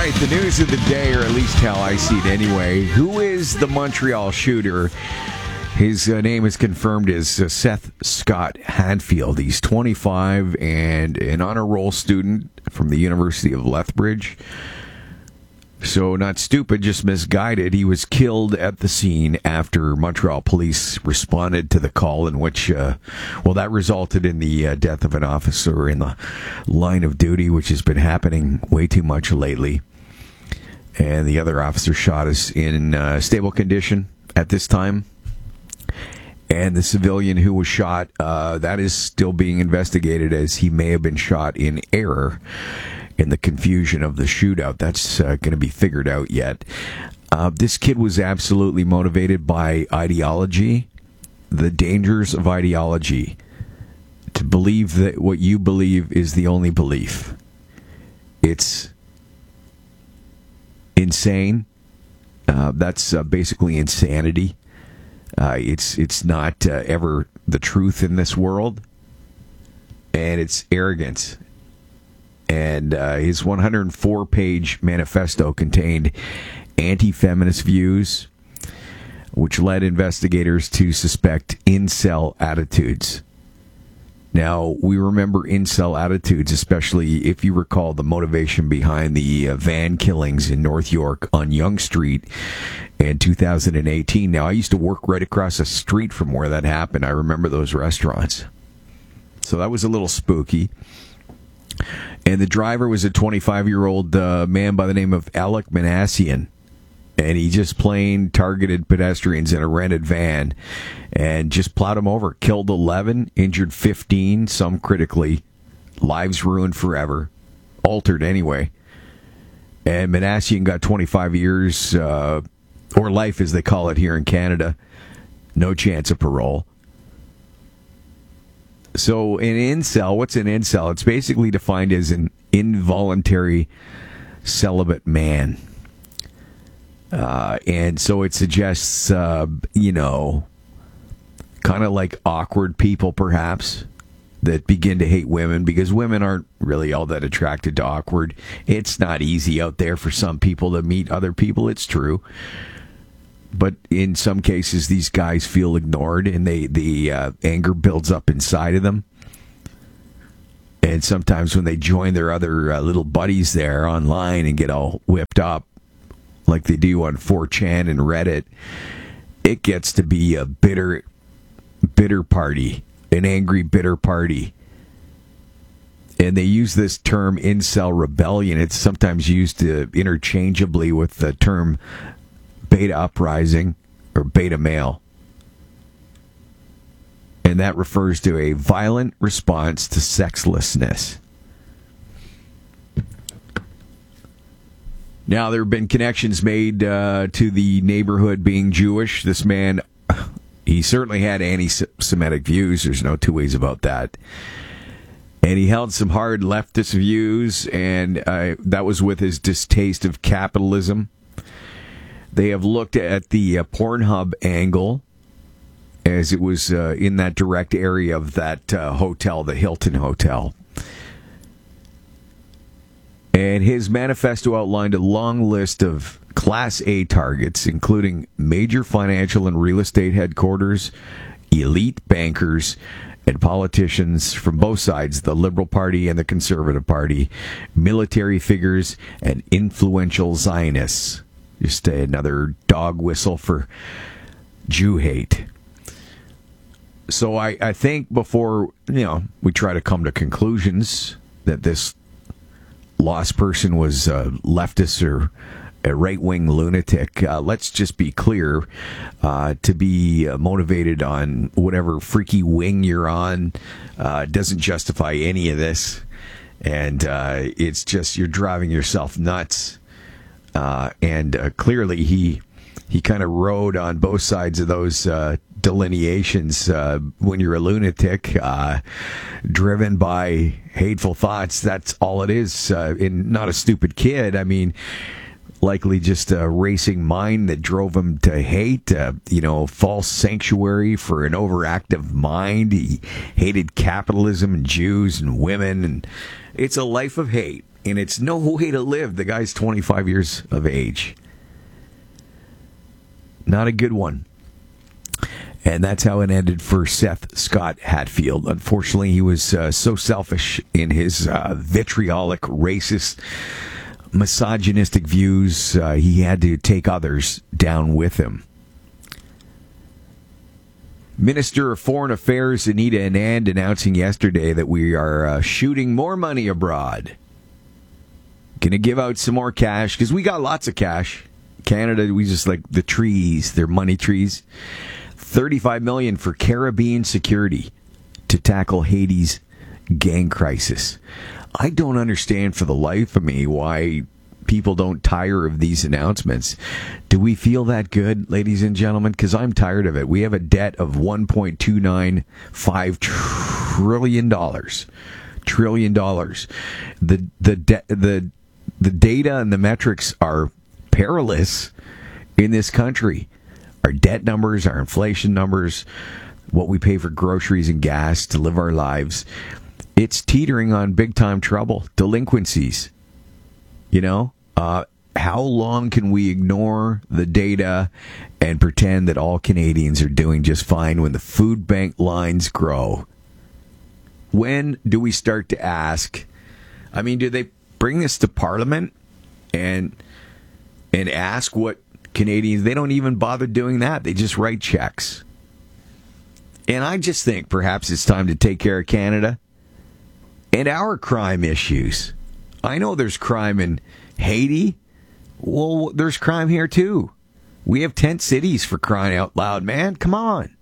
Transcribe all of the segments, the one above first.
right, the news of the day, or at least how I see it anyway. Who is the Montreal shooter? His name is confirmed as Seth Scott Hadfield. He's 25 and an honor roll student from the University of Lethbridge. So not stupid, just misguided. He was killed at the scene after Montreal police responded to the call in which, that resulted in the death of an officer in the line of duty, which has been happening way too much lately. And the other officer shot is in stable condition at this time. And the civilian who was shot, that is still being investigated, as he may have been shot in error in the confusion of the shootout. That's going to be figured out yet. This kid was absolutely motivated by ideology, the dangers of ideology. To believe that what you believe is the only belief. It's insane. That's basically insanity. It's not ever the truth in this world, and it's arrogance. And his 104-page manifesto contained anti-feminist views, which led investigators to suspect incel attitudes. Now, we remember incel attitudes, especially if you recall the motivation behind the van killings in North York on Yonge Street in 2018. Now, I used to work right across the street from where that happened. I remember those restaurants. So that was a little spooky. And the driver was a 25-year-old man by the name of Alec Manassian. And he just plain targeted pedestrians in a rented van and just plowed them over. Killed 11, injured 15, some critically. Lives ruined forever. Altered anyway. And Manassian got 25 years, or life as they call it here in Canada. No chance of parole. So an incel, what's an incel? It's basically defined as an involuntary celibate man. And so it suggests, kind of like awkward people, perhaps, that begin to hate women because women aren't really all that attracted to awkward. It's not easy out there for some people to meet other people. It's true. But in some cases, these guys feel ignored, and the anger builds up inside of them. And sometimes when they join their other little buddies there online and get all whipped up, like they do on 4chan and Reddit, it gets to be a bitter party, an angry, bitter party. And they use this term incel rebellion. It's sometimes used interchangeably with the term beta uprising or beta male. And that refers to a violent response to sexlessness. Now, there have been connections made to the neighborhood being Jewish. This man, he certainly had anti-Semitic views. There's no two ways about that. And he held some hard leftist views, and that was with his distaste of capitalism. They have looked at the Pornhub angle, as it was in that direct area of that hotel, the Hilton Hotel. And his manifesto outlined a long list of Class A targets, including major financial and real estate headquarters, elite bankers, and politicians from both sides, the Liberal Party and the Conservative Party, military figures, and influential Zionists. Just another dog whistle for Jew hate. So I think before, we try to come to conclusions that this lost person was a leftist or a right-wing lunatic, let's just be clear, to be motivated on whatever freaky wing you're on doesn't justify any of this. And it's just you're driving yourself nuts. And clearly he kind of rode on both sides of those delineations. When you're a lunatic, driven by hateful thoughts, that's all it is. And not a stupid kid. I mean, likely just a racing mind that drove him to hate, false sanctuary for an overactive mind. He hated capitalism and Jews and women, and it's a life of hate. And it's no way to live. The guy's 25 years of age. Not a good one. And that's how it ended for Seth Scott Hatfield. Unfortunately, he was so selfish in his vitriolic, racist, misogynistic views, he had to take others down with him. Minister of Foreign Affairs Anita Anand announcing yesterday that we are shooting more money abroad. Going to give out some more cash, because we got lots of cash. Canada, we just like the trees, they're money trees. $35 million for Caribbean security to tackle Haiti's gang crisis. I don't understand for the life of me why people don't tire of these announcements. Do we feel that good, ladies and gentlemen? Because I'm tired of it. We have a debt of $1.295 trillion. The data and the metrics are perilous in this country. Our debt numbers, our inflation numbers, what we pay for groceries and gas to live our lives, it's teetering on big-time trouble. Delinquencies. You know? How long can we ignore the data and pretend that all Canadians are doing just fine when the food bank lines grow? When do we start to ask, I mean, do they bring this to Parliament and ask what Canadians, they don't even bother doing that. They just write checks. And I just think perhaps it's time to take care of Canada and our crime issues. I know there's crime in Haiti. Well, there's crime here too. We have tent cities, for crying out loud, man. Come on.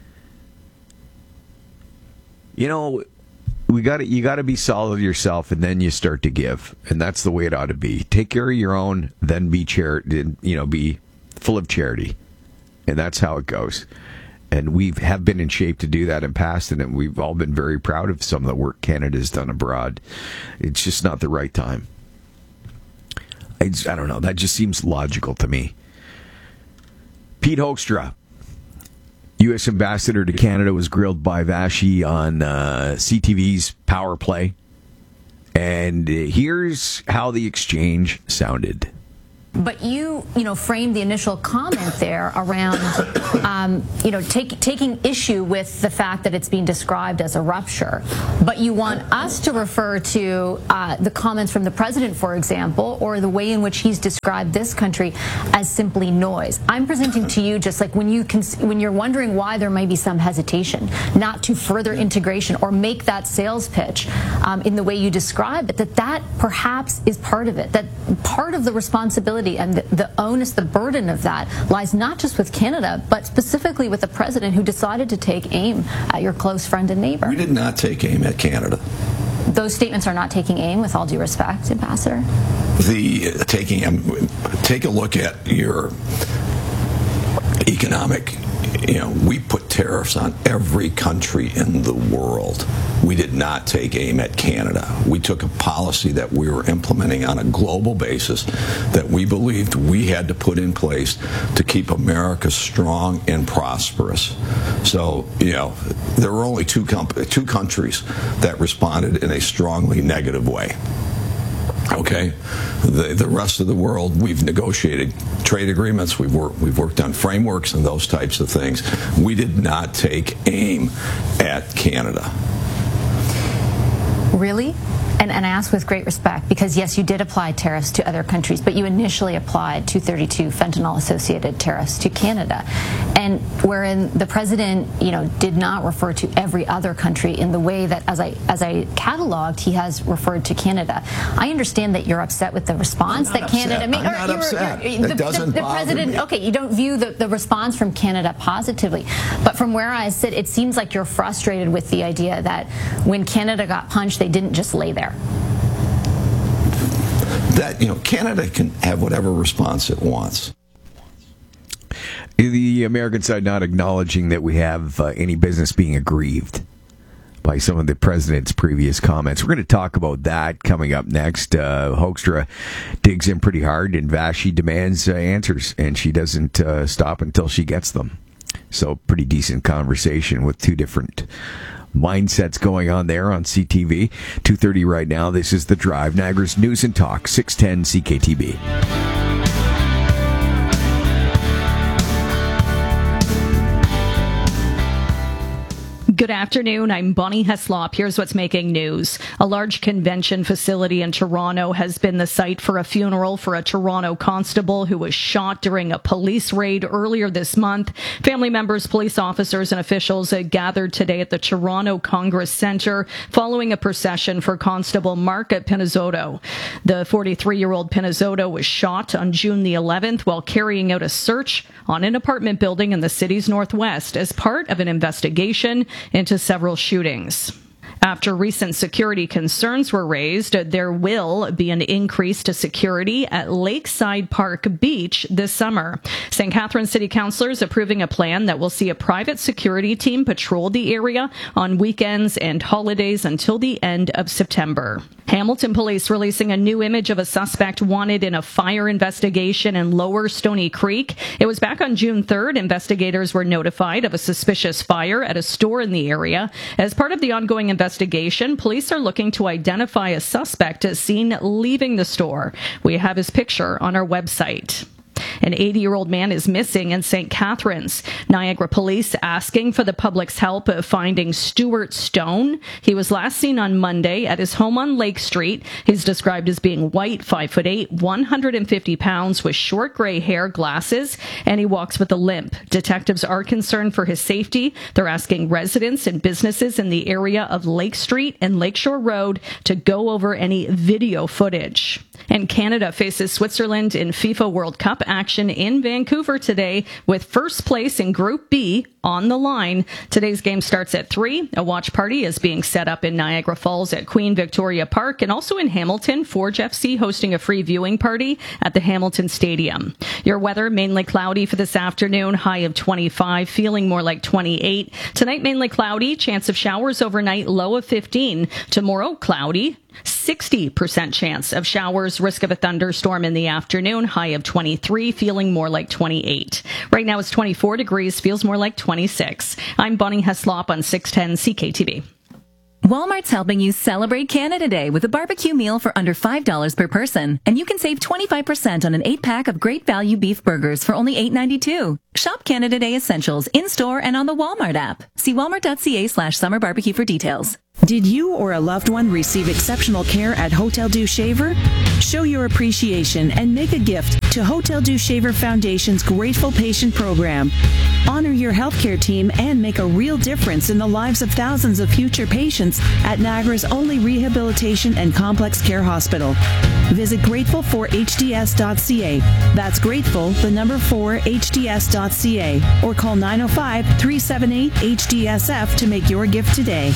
You know, you got to be solid yourself, and then you start to give, and that's the way it ought to be. Take care of your own, then be be full of charity, and that's how it goes. And we have been in shape to do that in past, and we've all been very proud of some of the work Canada's done abroad. It's just not the right time. I don't know. That just seems logical to me. Pete Hoekstra, U.S. ambassador to Canada, was grilled by Vashi on CTV's Power Play. And here's how the exchange sounded. But you framed the initial comment there around, taking issue with the fact that it's being described as a rupture. But you want us to refer to the comments from the president, for example, or the way in which he's described this country as simply noise. I'm presenting to you just like when you're wondering why there may be some hesitation not to further integration or make that sales pitch in the way you describe it, that perhaps is part of it, that part of the responsibility and the onus, the burden of that lies not just with Canada, but specifically with the president who decided to take aim at your close friend and neighbor. We did not take aim at Canada. Those statements are not taking aim, with all due respect, Ambassador. Take a look at your economic. We put tariffs on every country in the world. We did not take aim at Canada. We took a policy that we were implementing on a global basis that we believed we had to put in place to keep America strong and prosperous. So, there were only two countries that responded in a strongly negative way. Okay, the rest of the world, we've negotiated trade agreements, we've worked on frameworks and those types of things. We did not take aim at Canada. Really? And I ask with great respect, because yes, you did apply tariffs to other countries, but you initially applied 232 fentanyl-associated tariffs to Canada, and wherein the president, did not refer to every other country in the way that, as I cataloged, he has referred to Canada. I understand that you're upset with the response that Canada made. I'm not upset. It doesn't bother me. Okay, you don't view the response from Canada positively, but from where I sit, it seems like you're frustrated with the idea that when Canada got punched, they didn't just lay there. That Canada can have whatever response it wants. The American side not acknowledging that we have any business being aggrieved by some of the president's previous comments. We're going to talk about that coming up next. Hoekstra digs in pretty hard, and Vashi demands answers, and she doesn't stop until she gets them. So pretty decent conversation with two different mindsets going on there on CTV. 2:30 right now. This is The Drive, Niagara's News and Talk, 610 CKTB. Good afternoon. I'm Bonnie Heslop. Here's what's making news. A large convention facility in Toronto has been the site for a funeral for a Toronto constable who was shot during a police raid earlier this month. Family members, police officers, and officials gathered today at the Toronto Congress Centre following a procession for Constable Mark Pinizzotto. The 43-year-old Pinizzotto was shot on June the 11th while carrying out a search on an apartment building in the city's northwest as part of an investigation into several shootings. After recent security concerns were raised, there will be an increase to security at Lakeside Park Beach this summer. St. Catharines City Councillors approving a plan that will see a private security team patrol the area on weekends and holidays until the end of September. Hamilton Police releasing a new image of a suspect wanted in a fire investigation in Lower Stony Creek. It was back on June 3rd. Investigators were notified of a suspicious fire at a store in the area. As part of the ongoing investigation, police are looking to identify a suspect seen leaving the store. We have his picture on our website. An 80-year-old man is missing in St. Catharines. Niagara police asking for the public's help finding Stuart Stone. He was last seen on Monday at his home on Lake Street. He's described as being white, 5'8", 150 pounds, with short gray hair, glasses, and he walks with a limp. Detectives are concerned for his safety. They're asking residents and businesses in the area of Lake Street and Lakeshore Road to go over any video footage. And Canada faces Switzerland in FIFA World Cup action in Vancouver today with first place in Group B on the line. Today's game starts at 3. A watch party is being set up in Niagara Falls at Queen Victoria Park and also in Hamilton. Forge FC hosting a free viewing party at the Hamilton Stadium. Your weather, mainly cloudy for this afternoon, high of 25, feeling more like 28. Tonight, mainly cloudy, chance of showers overnight, low of 15. Tomorrow, cloudy. 60% chance of showers, risk of a thunderstorm in the afternoon, high of 23, feeling more like 28. Right now it's 24 degrees, feels more like 26. I'm Bonnie Heslop on 610 CKTB. Walmart's helping you celebrate Canada Day with a barbecue meal for under $5 per person. And you can save 25% on an 8-pack of great value beef burgers for only $8.92. Shop Canada Day Essentials in-store and on the Walmart app. See walmart.ca/summer barbecue for details. Did you or a loved one receive exceptional care at Hotel du Shaver? Show your appreciation and make a gift to Hotel du Shaver Foundation's Grateful Patient Program. Honor your healthcare team and make a real difference in the lives of thousands of future patients at Niagara's only rehabilitation and complex care hospital. Visit grateful4hds.ca. That's grateful, the number 4hds.ca, or call 905-378-HDSF to make your gift today.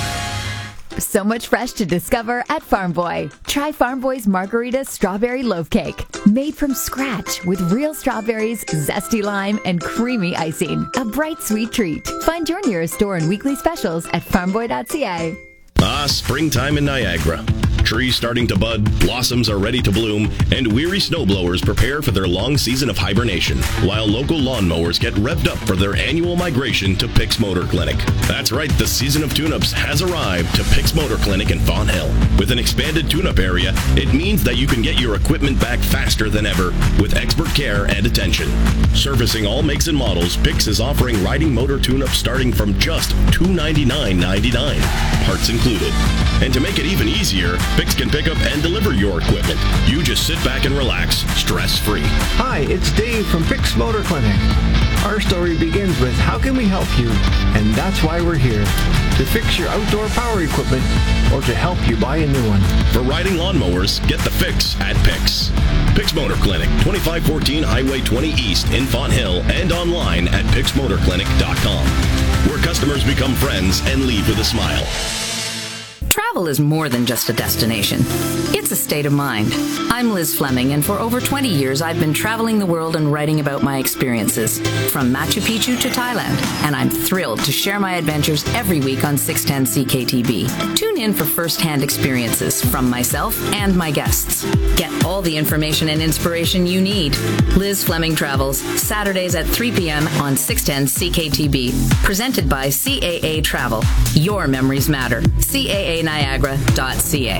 So much fresh to discover at Farm Boy. Try Farm Boy's Margarita Strawberry Loaf Cake. Made from scratch with real strawberries, zesty lime, and creamy icing. A bright, sweet treat. Find your nearest store and weekly specials at farmboy.ca. Springtime in Niagara. Trees starting to bud, blossoms are ready to bloom, and weary snowblowers prepare for their long season of hibernation, while local lawnmowers get revved up for their annual migration to Pick's Motor Clinic. That's right, the season of tune-ups has arrived to Pick's Motor Clinic in Fawn Hill. With an expanded tune-up area, it means that you can get your equipment back faster than ever with expert care and attention. Servicing all makes and models, Pick's is offering riding motor tune-ups starting from just $299.99, parts included. And to make it even easier, Pick's can pick up and deliver your equipment. You just sit back and relax, stress-free. Hi, it's Dave from Pick's Motor Clinic. Our story begins with how can we help you? And that's why we're here. To fix your outdoor power equipment or to help you buy a new one. For riding lawnmowers, get the fix at Pick's. Pick's Motor Clinic, 2514 Highway 20 East in Fawn Hill and online at picksmotorclinic.com, where customers become friends and leave with a smile. Travel is more than just a destination. It's a state of mind. I'm Liz Fleming, and for over 20 years, I've been traveling the world and writing about my experiences, from Machu Picchu to Thailand, and I'm thrilled to share my adventures every week on 610 CKTB. Tune Tune in for first-hand experiences from myself and my guests. Get all the information and inspiration you need. Liz Fleming Travels, Saturdays at 3 p.m. on 610 CKTB. Presented by CAA Travel. Your memories matter. CAANiagara.ca.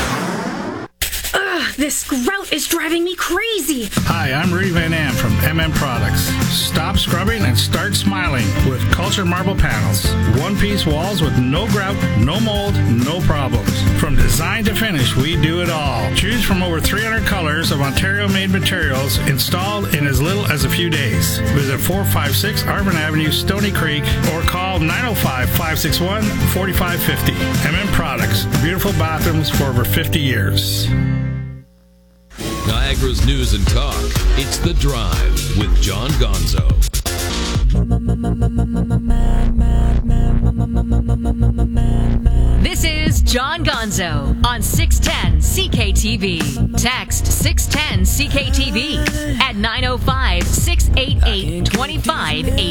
This grout is driving me crazy. Hi, I'm Rudy Van Am from MM Products. Stop scrubbing and start smiling with Culture Marble Panels. One-piece walls with no grout, no mold, no problems. From design to finish, we do it all. Choose from over 300 colors of Ontario-made materials installed in as little as a few days. Visit 456 Arvin Avenue, Stony Creek, or call 905-561-4550. MM Products. Beautiful bathrooms for over 50 years. Niagara's news and talk. It's The Drive with John Gonzo. This is John Gonzo on 610 CKTV. Text 610 CKTV at 905-688-2580.